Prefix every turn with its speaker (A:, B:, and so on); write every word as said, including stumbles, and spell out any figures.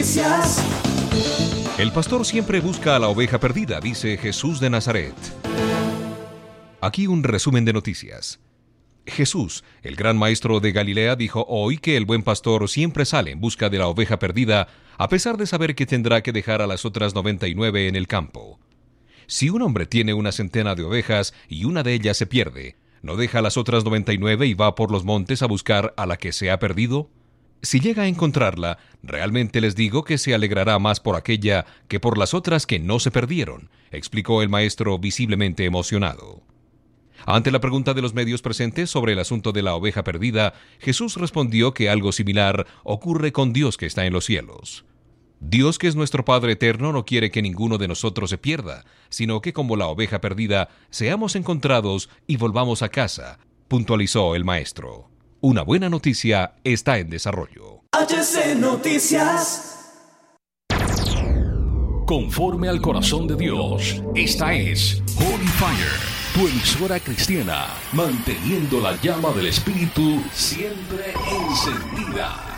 A: El pastor siempre busca a la oveja perdida, dice Jesús de Nazaret. Aquí un resumen de noticias. Jesús, el gran maestro de Galilea, dijo hoy que el buen pastor siempre sale en busca de la oveja perdida, a pesar de saber que tendrá que dejar a las otras noventa y nueve en el campo. Si un hombre tiene una centena de ovejas y una de ellas se pierde, ¿no deja a las otras noventa y nueve y va por los montes a buscar a la que se ha perdido? Si llega a encontrarla, realmente les digo que se alegrará más por aquella que por las otras que no se perdieron, explicó el maestro visiblemente emocionado. Ante la pregunta de los medios presentes sobre el asunto de la oveja perdida, Jesús respondió que algo similar ocurre con Dios que está en los cielos. Dios, que es nuestro Padre eterno, no quiere que ninguno de nosotros se pierda, sino que como la oveja perdida, seamos encontrados y volvamos a casa, puntualizó el maestro. Una buena noticia está en desarrollo.
B: H C Noticias.
C: Conforme al corazón de Dios, esta es Holy Fire, tu emisora cristiana, manteniendo la llama del Espíritu siempre encendida.